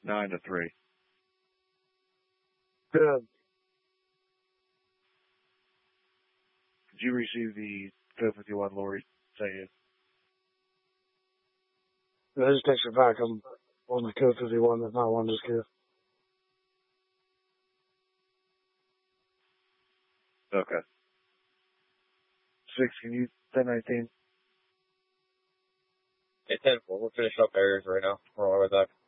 9-3. Good. Did you receive the code 51 Lori sent you? I just text her back. I'm on the code 51. That's not one just give. Okay. 6, can you 10-19? Hey, 10-4. We're finishing up areas right now. We're on our way back.